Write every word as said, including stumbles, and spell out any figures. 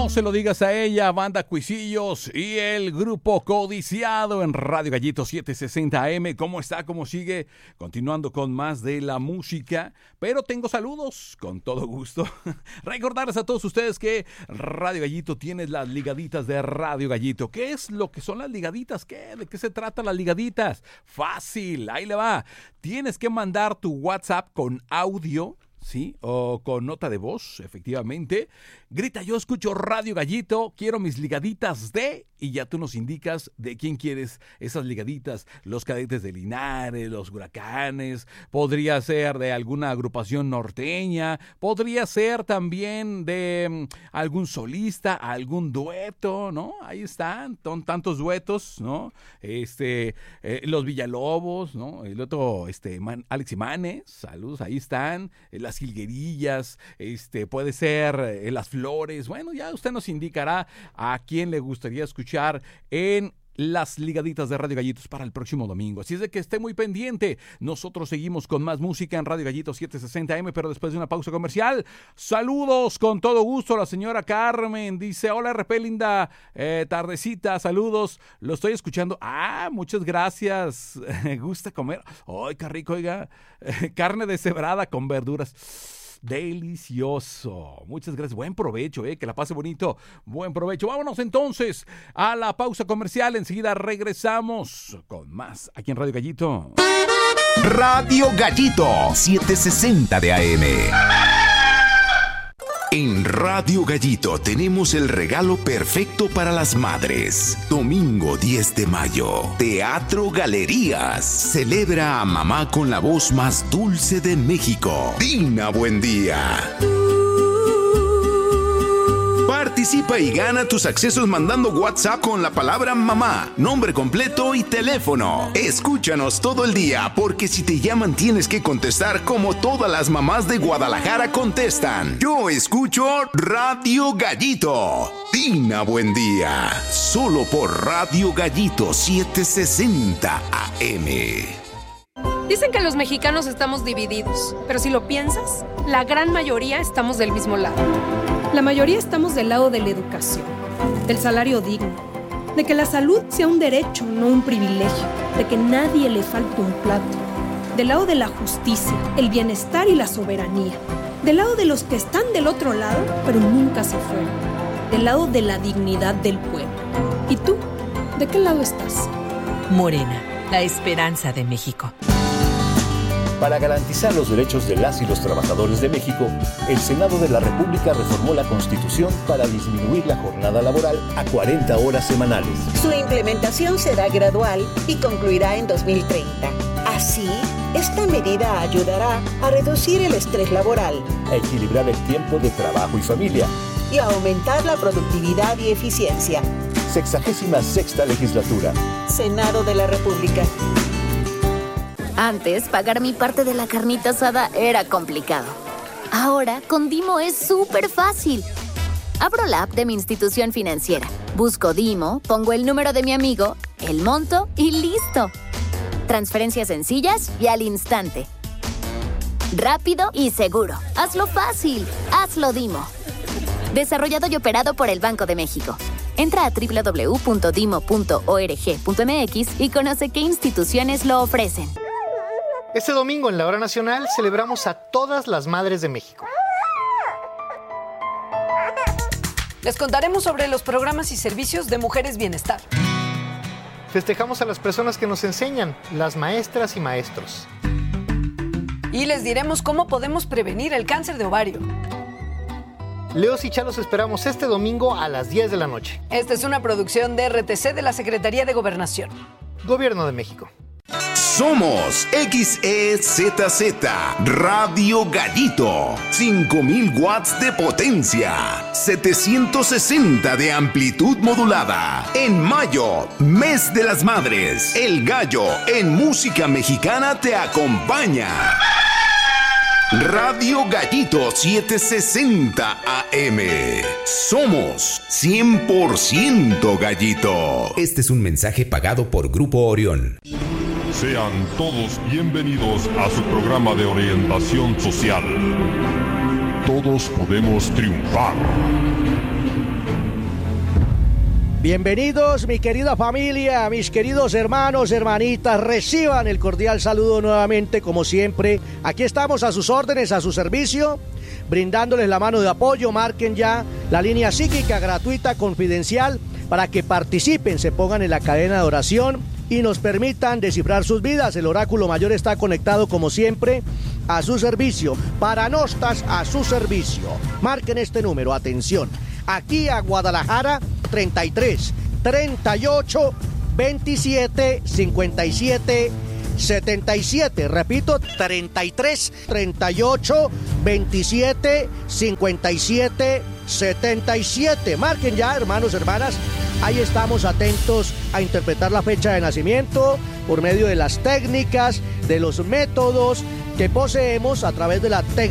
No se lo digas a ella, Banda Cuisillos y el grupo Codiciado en Radio Gallito setecientos sesenta A M. ¿Cómo está? ¿Cómo sigue? Continuando con más de la música, pero tengo saludos con todo gusto. Recordarles a todos ustedes que Radio Gallito tiene las ligaditas de Radio Gallito. ¿Qué es lo que son las ligaditas? ¿Qué? ¿De qué se tratan las ligaditas? Fácil, ahí le va. Tienes que mandar tu WhatsApp con audio, ¿sí? O con nota de voz, efectivamente. Grita, yo escucho Radio Gallito, quiero mis ligaditas de... Y ya tú nos indicas de quién quieres esas ligaditas. Los Cadetes de Linares, los Huracanes, podría ser de alguna agrupación norteña, podría ser también de um, algún solista, algún dueto, ¿no? Ahí están, son tantos duetos, ¿no? Este, eh, los Villalobos, ¿no? El otro, este, Man, Alex Imanes, saludos, ahí están. Eh, las Jilguerillas, este, puede ser eh, las Flores. Bueno, ya usted nos indicará a quién le gustaría escuchar en las ligaditas de Radio Gallitos para el próximo domingo. Así es de que esté muy pendiente. Nosotros seguimos con más música en Radio Gallito setecientos sesenta A M, pero después de una pausa comercial. Saludos con todo gusto. La señora Carmen dice, hola R P, linda eh, tardecita, saludos. Lo estoy escuchando. Ah, muchas gracias. Me gusta comer. Ay, qué rico, oiga. Eh, carne deshebrada con verduras. Delicioso. Muchas gracias. Buen provecho, eh. Que la pase bonito. Buen provecho. Vámonos entonces a la pausa comercial. Enseguida regresamos con más aquí en Radio Gallito. Radio Gallito setecientos sesenta de A M. En Radio Gallito tenemos el regalo perfecto para las madres. Domingo diez de mayo, Teatro Galerías. Celebra a mamá con la voz más dulce de México, Dina Buendía. Participa y gana tus accesos mandando WhatsApp con la palabra mamá, nombre completo y teléfono. Escúchanos todo el día, porque si te llaman tienes que contestar como todas las mamás de Guadalajara contestan. Yo escucho Radio Gallito. Dina Buendía. Solo por Radio Gallito setecientos sesenta A M. Dicen que los mexicanos estamos divididos, pero si lo piensas, la gran mayoría estamos del mismo lado. La mayoría estamos del lado de la educación, del salario digno, de que la salud sea un derecho, no un privilegio, de que nadie le falte un plato, del lado de la justicia, el bienestar y la soberanía, del lado de los que están del otro lado, pero nunca se fueron, del lado de la dignidad del pueblo. ¿Y tú? ¿De qué lado estás? Morena, la esperanza de México. Para garantizar los derechos de las y los trabajadores de México, el Senado de la República reformó la Constitución para disminuir la jornada laboral a cuarenta horas semanales. Su implementación será gradual y concluirá en dos mil treinta. Así, esta medida ayudará a reducir el estrés laboral, a equilibrar el tiempo de trabajo y familia y a aumentar la productividad y eficiencia. Sexagésima sexta legislatura. Senado de la República. Antes, pagar mi parte de la carnita asada era complicado. Ahora, con Dimo es súper fácil. Abro la app de mi institución financiera, busco Dimo, pongo el número de mi amigo, el monto y listo. Transferencias sencillas y al instante. Rápido y seguro. Hazlo fácil. Hazlo Dimo. Desarrollado y operado por el Banco de México. Entra a doble u doble u doble u punto dimo punto org punto m x y conoce qué instituciones lo ofrecen. Este domingo en la Hora Nacional celebramos a todas las madres de México. Les contaremos sobre los programas y servicios de Mujeres Bienestar. Festejamos a las personas que nos enseñan, las maestras y maestros. Y les diremos cómo podemos prevenir el cáncer de ovario. Leos y Chalos esperamos este domingo a las diez de la noche. Esta es una producción de R T C de la Secretaría de Gobernación. Gobierno de México. Somos X E Z Z Radio Gallito, cinco mil watts de potencia, setecientos sesenta de amplitud modulada. En mayo, mes de las madres, El Gallo en música mexicana te acompaña. Radio Gallito setecientos sesenta A M. Somos cien por ciento Gallito. Este es un mensaje pagado por Grupo Orión. Sean todos bienvenidos a su programa de orientación social. Todos podemos triunfar. Bienvenidos, mi querida familia, mis queridos hermanos, hermanitas, reciban el cordial saludo nuevamente, como siempre. Aquí estamos a sus órdenes, a su servicio, brindándoles la mano de apoyo. Marquen ya la línea psíquica gratuita, confidencial, para que participen, se pongan en la cadena de oración y nos permitan descifrar sus vidas. El oráculo mayor está conectado, como siempre, a su servicio. Paranostas, a su servicio. Marquen este número, atención. Aquí a Guadalajara, treinta y tres, treinta y ocho, veintisiete, cincuenta y siete, setenta y siete. Repito, treinta y tres, treinta y ocho, veintisiete, cincuenta y siete, setenta y siete. Marquen ya, hermanos, hermanas. Ahí estamos atentos a interpretar la fecha de nacimiento por medio de las técnicas, de los métodos que poseemos a través de la tecnología.